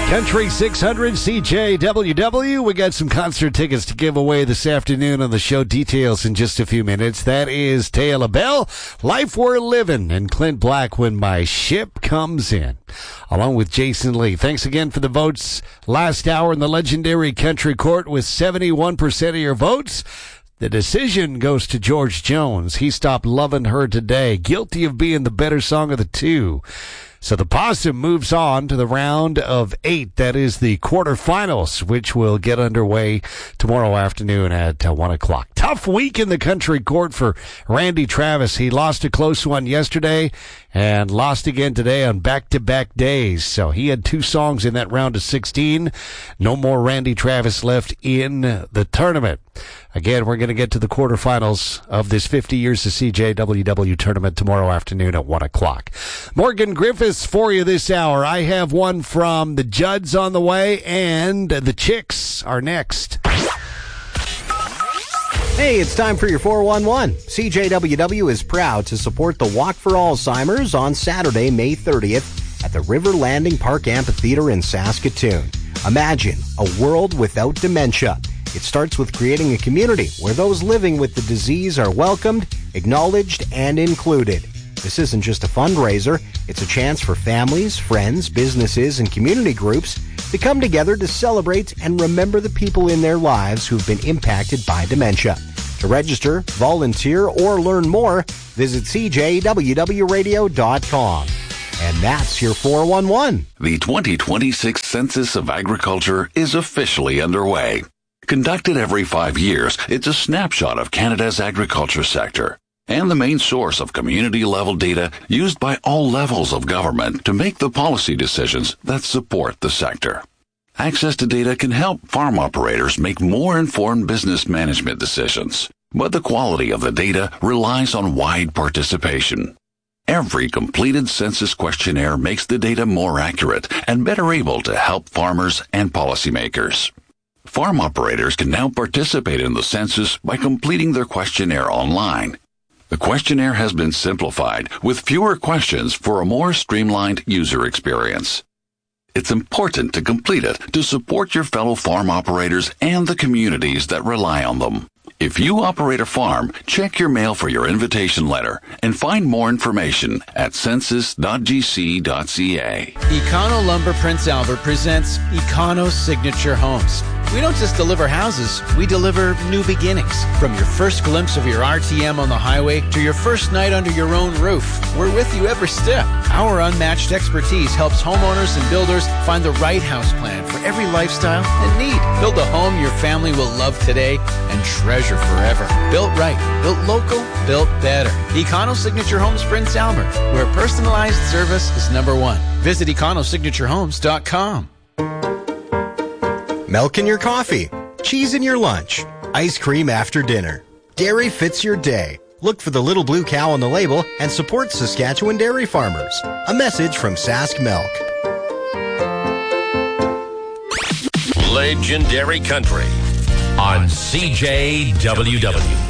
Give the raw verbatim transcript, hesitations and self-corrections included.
Country six hundred C J W W. We got some concert tickets to give away this afternoon on the show. Details in just a few minutes. That is Taya LaBelle, Life We're Living, and Clint Black, When My Ship Comes In, along with Jason Lee. Thanks again for the votes last hour in the legendary Country Court with seventy-one percent of your votes. The decision goes to George Jones. He stopped Loving Her Today, guilty of being the better song of the two. So the possum moves on to the round of eight. That is the quarterfinals, which will get underway tomorrow afternoon at uh, one o'clock. Tough week in the Country Court for Randy Travis. He lost a close one yesterday and lost again today on back-to-back days. So he had two songs in that round of sixteen. No more Randy Travis left in the tournament. Again, we're going to get to the quarterfinals of this fifty years of C J W W tournament tomorrow afternoon at one o'clock. Morgan Griffiths for you this hour. I have one from the Judds on the way, and the Chicks are next. Hey, it's time for your four one one. C J W W is proud to support the Walk for Alzheimer's on Saturday, May thirtieth at the River Landing Park Amphitheater in Saskatoon. Imagine a world without dementia. It starts with creating a community where those living with the disease are welcomed, acknowledged, and included. This isn't just a fundraiser. It's a chance for families, friends, businesses, and community groups to come together to celebrate and remember the people in their lives who've been impacted by dementia. To register, volunteer, or learn more, visit c j w w radio dot com. And that's your four one one. The twenty twenty-six Census of Agriculture is officially underway. Conducted every five years, it's a snapshot of Canada's agriculture sector and the main source of community-level data used by all levels of government to make the policy decisions that support the sector. Access to data can help farm operators make more informed business management decisions, but the quality of the data relies on wide participation. Every completed census questionnaire makes the data more accurate and better able to help farmers and policymakers. Farm operators can now participate in the census by completing their questionnaire online. The questionnaire has been simplified with fewer questions for a more streamlined user experience. It's important to complete it to support your fellow farm operators and the communities that rely on them. If you operate a farm, check your mail for your invitation letter and find more information at census dot g c dot c a. Econo Lumber Prince Albert presents Econo Signature Homes. We don't just deliver houses, we deliver new beginnings. From your first glimpse of your R T M on the highway to your first night under your own roof, we're with you every step. Our unmatched expertise helps homeowners and builders find the right house plan for every lifestyle and need. Build a home your family will love today and treasure forever. Built right, built local, built better. Econo Signature Homes Prince Albert, where personalized service is number one. Visit econo signature homes dot com. Milk in your coffee, cheese in your lunch, ice cream after dinner. Dairy fits your day. Look for the little blue cow on the label and support Saskatchewan dairy farmers. A message from Sask Milk. Legendary Country on C J W W.